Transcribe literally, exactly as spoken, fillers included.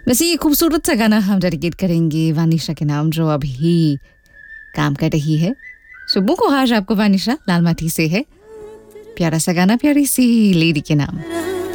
वैसे ये खूबसूरत सा गाना हम डेडिकेट करेंगे वानिशा के नाम जो अभी काम कर रही है। सुबह को हाज आपको वानिशा लाल माटी से है। प्यारा सा गाना प्यारी सी लेडी के नाम।